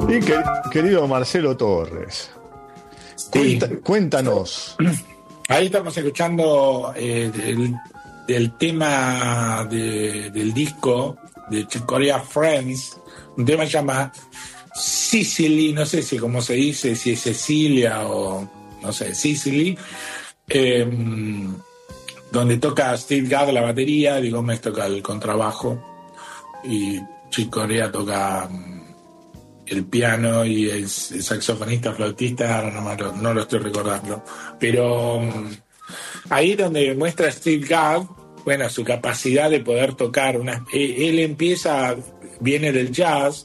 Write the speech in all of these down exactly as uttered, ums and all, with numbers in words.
Y que, querido Marcelo Torres, Sí. cuenta, cuéntanos. Ahí estamos escuchando eh, el, el tema de, del disco de Chick Corea, Friends. Un tema que se llama Sicily, no sé si cómo se dice, si es Cecilia o no sé, Sicily, eh, donde toca Steve Gadd la batería, Eddie Gómez toca el contrabajo y Chick Corea toca el piano y el, el saxofonista, flautista, ahora no, lo, no lo estoy recordando, pero um, ahí donde muestra Steve Gadd, bueno, su capacidad de poder tocar una, él, él empieza, viene del jazz,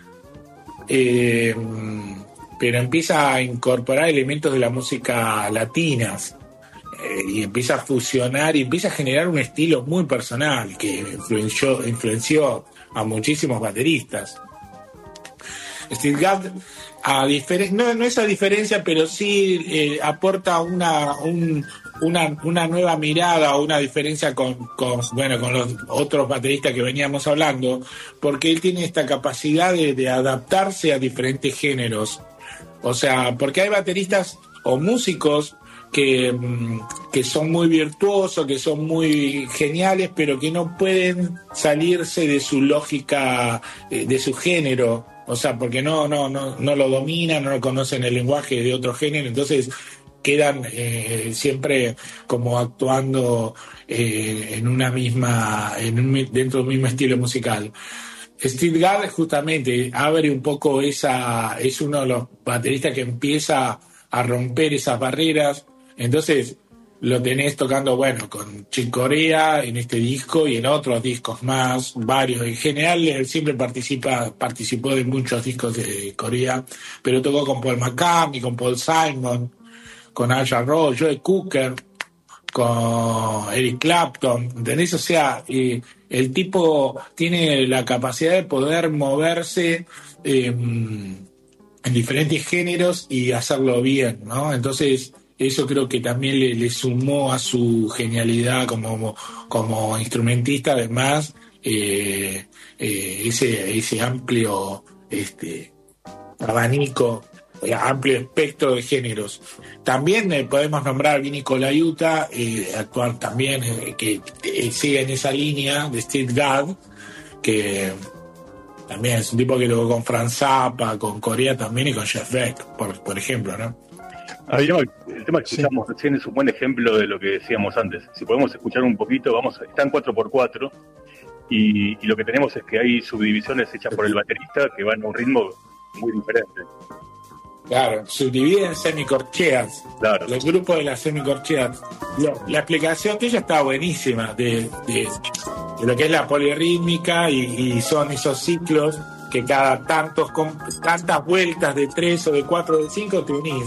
eh, pero empieza a incorporar elementos de la música latinas eh, y empieza a fusionar y empieza a generar un estilo muy personal que influenció, influenció a muchísimos bateristas. Steve Gadd, a diferen- no, no es a diferencia, pero sí eh, aporta una, un, una, una nueva mirada o una diferencia con, con, bueno, con los otros bateristas que veníamos hablando, porque él tiene esta capacidad de, de adaptarse a diferentes géneros. O sea, porque hay bateristas o músicos que, que son muy virtuosos, que son muy geniales, pero que no pueden salirse de su lógica, de su género. O sea, porque no, no, no, no lo dominan, no conocen el lenguaje de otro género, entonces quedan eh, siempre como actuando eh, en una misma, en un, dentro del mismo estilo musical. Steve Gadd justamente abre un poco esa, es uno de los bateristas que empieza a romper esas barreras, entonces lo tenés tocando, bueno, con Chick Corea en este disco y en otros discos más, varios. En general, él siempre participa, participó de muchos discos de Corea, pero tocó con Paul McCartney, con Paul Simon, con Al Rowe, Joe Cooker, con Eric Clapton, ¿entendés? O sea, eh, el tipo tiene la capacidad de poder moverse eh, en diferentes géneros y hacerlo bien, ¿no? Entonces, eso creo que también le, le sumó a su genialidad como, como instrumentista, además, eh, eh, ese, ese amplio este, abanico, amplio espectro de géneros. También eh, podemos nombrar a Vinny Colaiuta, eh, actual también, eh, que eh, sigue en esa línea de Steve Gadd, que también es un tipo que tocó con Frank Zappa, con Corea también y con Jeff Beck, por, por ejemplo, ¿no? El tema, el tema que escuchamos sí. recién es un buen ejemplo de lo que decíamos antes. Si podemos escuchar un poquito, vamos, está en cuatro por cuatro y, y lo que tenemos es que hay subdivisiones hechas por el baterista que van a un ritmo muy diferente. Claro, subdividen en semicorcheas. Claro. Los grupos de las semicorcheas. La, la explicación tuya está buenísima de, de, de lo que es la polirrítmica y, y son esos ciclos que cada tantos con tantas vueltas de tres o de cuatro o de cinco te unís.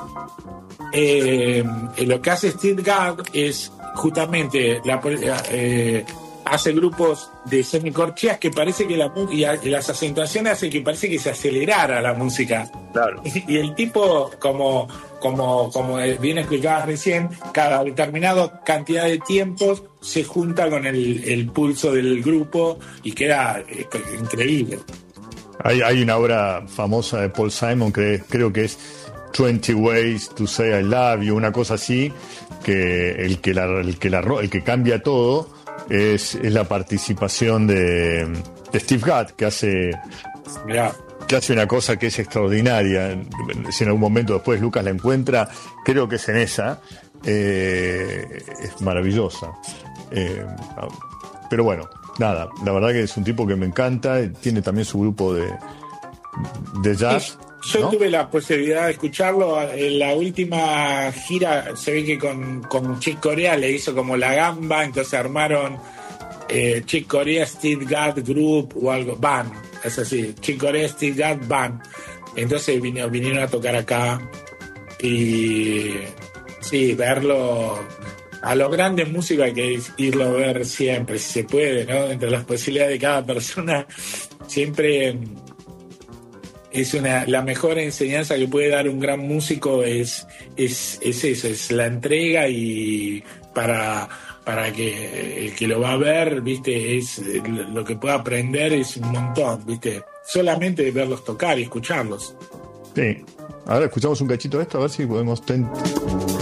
Eh, lo que hace Steve Gadd es justamente la, eh, hace grupos de semicorcheas que parece que la y las acentuaciones hacen que parece que se acelerara la música. Claro. Y, y el tipo, como, como, como bien explicabas recién, cada determinada cantidad de tiempos se junta con el, el pulso del grupo y queda eh, increíble. Hay, hay una obra famosa de Paul Simon que creo que es twenty Ways to Say I Love You, una cosa así, que el que la, el que la, el que cambia todo es, es la participación de, de Steve Gadd, que hace Mirá. que hace una cosa que es extraordinaria. Si en algún momento después Lucas la encuentra, creo que es en esa, eh, es maravillosa. Eh, pero bueno, nada, la verdad que es un tipo que me encanta, tiene también su grupo de, de jazz. Yo ¿no? tuve la posibilidad de escucharlo en la última gira, se ve que con, con Chick Corea le hizo como la gamba, entonces armaron eh, Chick Corea Steve Gadd Group o algo, Band, es así, Chick Corea Steve Gadd Band. Entonces vinieron, vinieron a tocar acá y sí, verlo. A los grandes músicos hay que irlo a ver siempre, si se puede, ¿no? Entre las posibilidades de cada persona, siempre es una, la mejor enseñanza que puede dar un gran músico es, es, es eso, es la entrega y para, para que el que lo va a ver, viste, es lo que pueda aprender es un montón, viste, solamente de verlos tocar y escucharlos. Sí, ahora escuchamos un cachito de esto, a ver si podemos... Ten...